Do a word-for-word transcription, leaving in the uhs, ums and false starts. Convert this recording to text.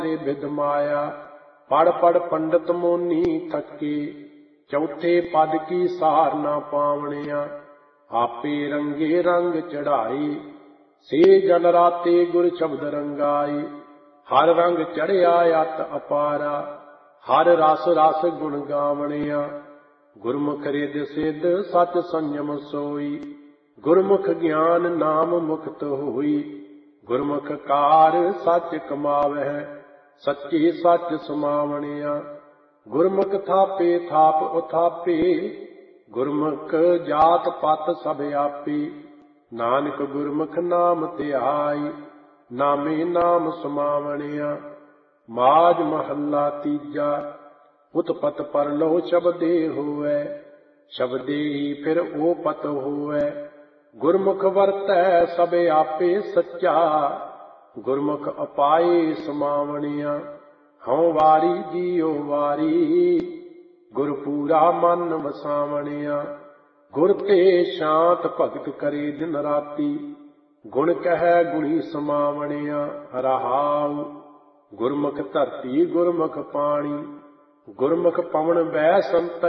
बिद माया। पढ़ पढ़ पंडित मोनी थके, चौथे पद की सार ना पावणिया। आपे रंगे रंग चढ़ाई, से जल राते गुर शब्द रंगाई। हर रंग चढ़िया अत अपारा, हर रस रस गुण गावणिया। गुरमुख रिद सिद्ध सच संयम सोई, गुरमुख ज्ञान नाम मुक्त होई। गुरमुख कार सच कमावै, सच्चे सच समावणिया। गुरमुख थापे थाप उथापे, गुरमुख जात पत सब आपे। नानक गुरमुख नाम धियाई, नामे नाम समावणिया। माज महला तीजा, उत्पत परलो शब्दे होवै। शब्दे ही फिर ओ पत होवै। गुरमुख वरतै सब आपे सच्चा, गुरमुख अपाए समावणिया। हਉ वारी जियो वारी, गुरपूरा मन वसावणिया। गुर ते शांत भगत करे दिन राती, गुण कहै गुणी समावणिया। रहाउ गुरमुख धरती गुरमुख पानी, गुरमुख पवन बह संत